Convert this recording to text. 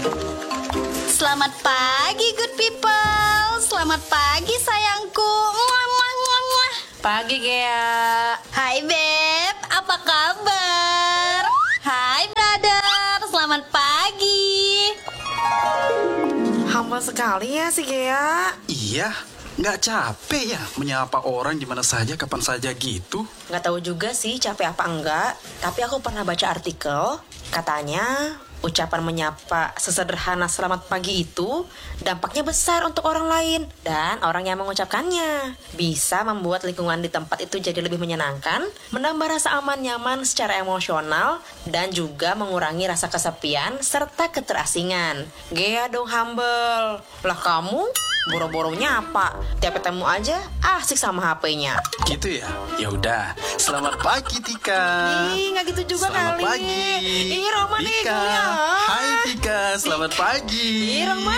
Selamat pagi, good people. Selamat pagi, sayangku. Muah, muah, muah, muah. Pagi, Gea. Hai, Beb. Apa kabar? Hai, brother. Selamat pagi. Humble sekali ya si Gea. Iya, nggak capek ya menyapa orang di mana saja, kapan saja gitu? Nggak tahu juga sih capek apa enggak, tapi aku pernah baca artikel, katanya ucapan menyapa sesederhana selamat pagi itu dampaknya besar untuk orang lain dan orang yang mengucapkannya. Bisa membuat lingkungan di tempat itu jadi lebih menyenangkan, menambah rasa aman nyaman secara emosional, dan juga mengurangi rasa kesepian serta keterasingan. Gea dong humble. Lah kamu boro-boro nyapa, tiap ketemu aja asik sama HP-nya. Gitu ya? Ya udah. Selamat pagi, Tika. Ih, nggak gitu juga Selamat kali. pagi. Ih, Roma nih, Tika. ya. Hai, Tika. Selamat pagi. Ih, Roma